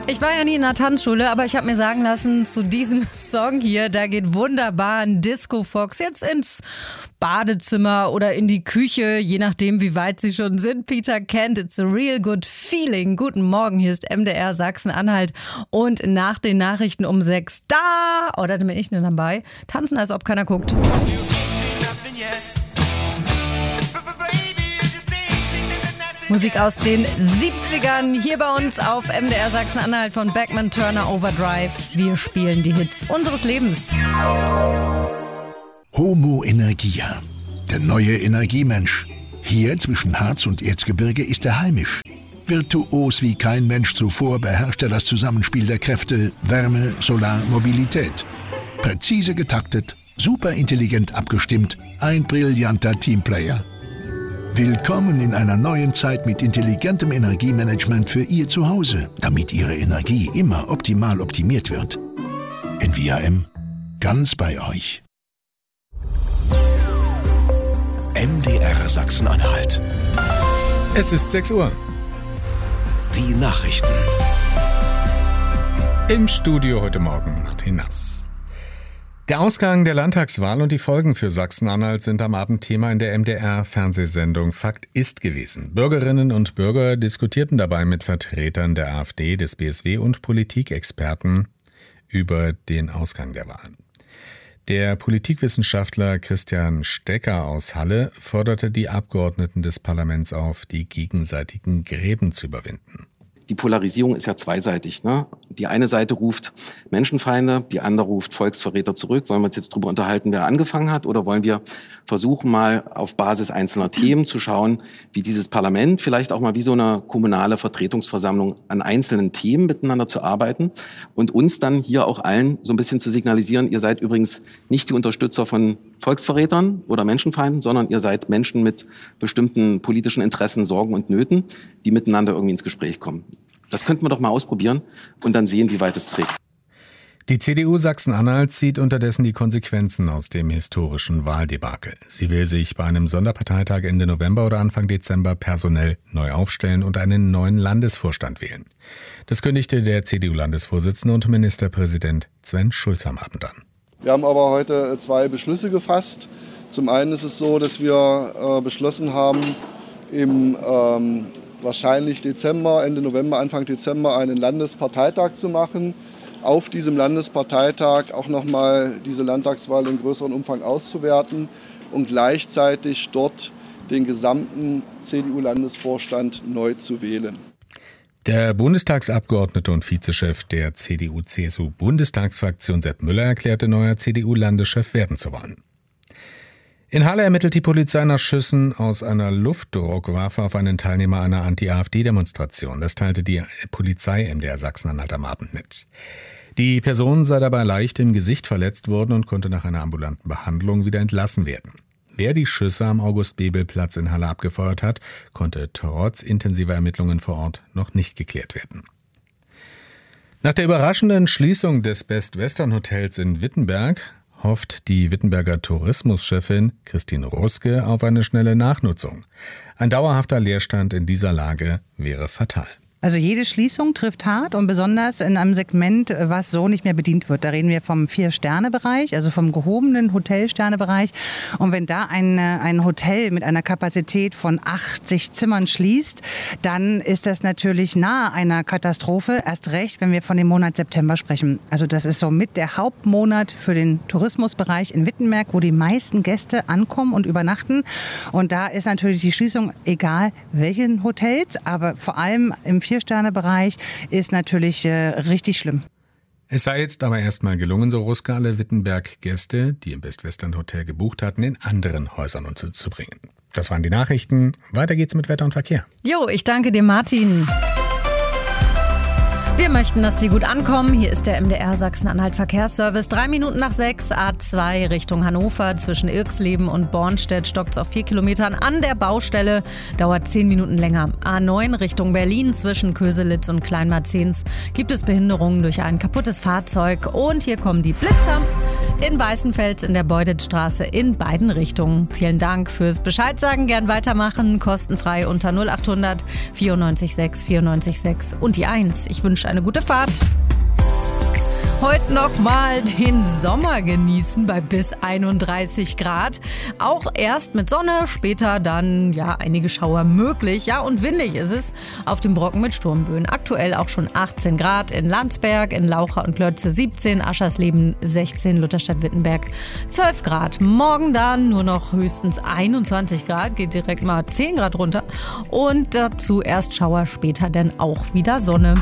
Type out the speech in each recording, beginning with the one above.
Ich war ja nie in der Tanzschule, aber ich habe mir sagen lassen, zu diesem Song hier, da geht wunderbar ein Disco-Fox jetzt ins Badezimmer oder in die Küche, je nachdem, wie weit sie schon sind. Peter Kent, it's a real good feeling. Guten Morgen, hier ist MDR Sachsen-Anhalt und nach den Nachrichten um 6 da bin ich nur dabei, tanzen, als ob keiner guckt. Musik aus den 70ern hier bei uns auf MDR Sachsen-Anhalt von Beckman Turner Overdrive. Wir spielen die Hits unseres Lebens. Homo Energia, der neue Energiemensch. Hier zwischen Harz und Erzgebirge ist er heimisch. Virtuos wie kein Mensch zuvor beherrscht er das Zusammenspiel der Kräfte Wärme, Solar, Mobilität. Präzise getaktet, superintelligent abgestimmt, ein brillanter Teamplayer. Willkommen in einer neuen Zeit mit intelligentem Energiemanagement für Ihr Zuhause, damit Ihre Energie immer optimal optimiert wird. NVAM, ganz bei euch. MDR Sachsen-Anhalt. Es ist 6 Uhr. Die Nachrichten. Im Studio heute Morgen Martin Nass. Der Ausgang der Landtagswahl und die Folgen für Sachsen-Anhalt sind am Abend Thema in der MDR-Fernsehsendung Fakt ist gewesen. Bürgerinnen und Bürger diskutierten dabei mit Vertretern der AfD, des BSW und Politikexperten über den Ausgang der Wahlen. Der Politikwissenschaftler Christian Stecker aus Halle forderte die Abgeordneten des Parlaments auf, die gegenseitigen Gräben zu überwinden. Die Polarisierung ist ja zweiseitig, ne? Die eine Seite ruft Menschenfeinde, die andere ruft Volksverräter zurück. Wollen wir uns jetzt darüber unterhalten, wer angefangen hat? Oder wollen wir versuchen, mal auf Basis einzelner Themen zu schauen, wie dieses Parlament, vielleicht auch mal wie so eine kommunale Vertretungsversammlung an einzelnen Themen miteinander zu arbeiten und uns dann hier auch allen so ein bisschen zu signalisieren, ihr seid übrigens nicht die Unterstützer von Volksverrätern oder Menschenfeinden, sondern ihr seid Menschen mit bestimmten politischen Interessen, Sorgen und Nöten, die miteinander irgendwie ins Gespräch kommen. Das könnten wir doch mal ausprobieren und dann sehen, wie weit es trägt. Die CDU Sachsen-Anhalt zieht unterdessen die Konsequenzen aus dem historischen Wahldebakel. Sie will sich bei einem Sonderparteitag Ende November oder Anfang Dezember personell neu aufstellen und einen neuen Landesvorstand wählen. Das kündigte der CDU-Landesvorsitzende und Ministerpräsident Sven Schulz am Abend an. Wir haben aber heute 2 Beschlüsse gefasst. Zum einen ist es so, dass wir beschlossen haben, im wahrscheinlich Dezember, Ende November, Anfang Dezember einen Landesparteitag zu machen. Auf diesem Landesparteitag auch nochmal diese Landtagswahl in größerem Umfang auszuwerten und gleichzeitig dort den gesamten CDU-Landesvorstand neu zu wählen. Der Bundestagsabgeordnete und Vizechef der CDU-CSU-Bundestagsfraktion Sepp Müller erklärte, neuer CDU-Landeschef werden zu wollen. In Halle ermittelt die Polizei nach Schüssen aus einer Luftdruckwaffe auf einen Teilnehmer einer Anti-AfD-Demonstration. Das teilte die Polizei MDR Sachsen-Anhalt am Abend mit. Die Person sei dabei leicht im Gesicht verletzt worden und konnte nach einer ambulanten Behandlung wieder entlassen werden. Wer die Schüsse am August-Bebel-Platz in Halle abgefeuert hat, konnte trotz intensiver Ermittlungen vor Ort noch nicht geklärt werden. Nach der überraschenden Schließung des Best Western Hotels in Wittenberg hofft die Wittenberger Tourismuschefin Christine Ruske auf eine schnelle Nachnutzung. Ein dauerhafter Leerstand in dieser Lage wäre fatal. Also jede Schließung trifft hart und besonders in einem Segment, was so nicht mehr bedient wird. Da reden wir vom 4-Sterne-Bereich, also vom gehobenen Hotel-Sterne-Bereich. Und wenn da ein Hotel mit einer Kapazität von 80 Zimmern schließt, dann ist das natürlich nahe einer Katastrophe. Erst recht, wenn wir von dem Monat September sprechen. Also das ist somit der Hauptmonat für den Tourismusbereich in Wittenberg, wo die meisten Gäste ankommen und übernachten. Und da ist natürlich die Schließung, egal welchen Hotels, aber vor allem im 4-Sterne-Bereich ist natürlich richtig schlimm. Es sei jetzt aber erstmal gelungen, so Ruske, alle Wittenberg-Gäste, die im Best Western Hotel gebucht hatten, in anderen Häusern unterzubringen. Das waren die Nachrichten. Weiter geht's mit Wetter und Verkehr. Jo, ich danke dir, Martin. Wir möchten, dass Sie gut ankommen. Hier ist der MDR Sachsen-Anhalt Verkehrsservice. 3 Minuten nach 6, A2 Richtung Hannover. Zwischen Irxleben und Bornstedt stockt es auf 4 Kilometern an der Baustelle. Dauert 10 Minuten länger. A9 Richtung Berlin zwischen Köselitz und Kleinmarzens gibt es Behinderungen durch ein kaputtes Fahrzeug. Und hier kommen die Blitzer. in Weißenfels in der Beuditstraße in beiden Richtungen. Vielen Dank fürs Bescheid sagen, gern weitermachen, kostenfrei unter 0800 94 6 94 6 und die 1. Ich wünsche eine gute Fahrt. Heute noch mal den Sommer genießen bei bis 31 Grad. Auch erst mit Sonne, später dann einige Schauer möglich. Ja, und windig ist es auf dem Brocken mit Sturmböen. Aktuell auch schon 18 Grad in Landsberg, in Laucha und Klötze 17, Aschersleben 16, Lutherstadt-Wittenberg 12 Grad. Morgen dann nur noch höchstens 21 Grad, geht direkt mal 10 Grad runter. Und dazu erst Schauer, später dann auch wieder Sonne.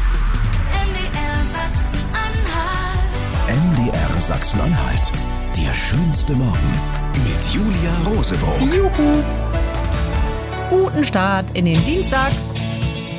MDR Sachsen-Anhalt. Der schönste Morgen mit Julia Rosebroock. Juhu! Guten Start in den Dienstag.